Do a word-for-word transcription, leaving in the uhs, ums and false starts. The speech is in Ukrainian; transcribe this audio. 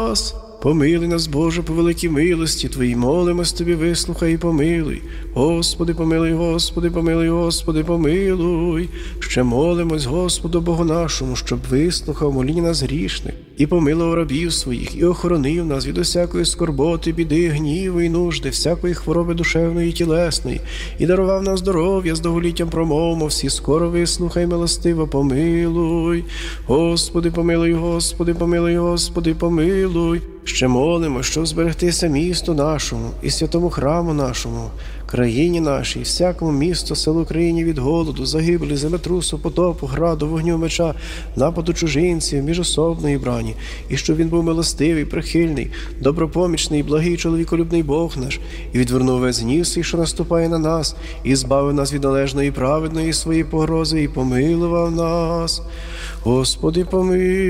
нас. Помилуй нас, Боже, по великій милості Твоїй, молимось Тобі, вислухай і помилуй. Господи, помилуй, Господи, помилуй, Господи, помилуй. Ще молимось Господу Богу нашому, щоб вислухав моління нас грішних, і помилував рабів своїх, і охоронив нас від усякої скорботи, біди, гніву і нужди, всякої хвороби душевної і тілесної, і дарував нам здоров'я з довголіттям промовмо, всі скоро вислухай, милостиво помилуй. Господи, помилуй, Господи, помилуй, Господи, помилуй. Ще молимо, щоб зберегтися місту нашому і святому храму нашому, країні нашій, всякому місту, селу, країні від голоду, загибелі, землетрусу, потопу, граду, вогню, меча, нападу чужинців, міжособної брані, і щоб він був милостивий, прихильний, добропомічний, благий, чоловіколюбний Бог наш, і відвернув весь гнів свій, що наступає на нас, і збавив нас від належної і праведної своєї погрози, і помилував нас. Господи, помилуй.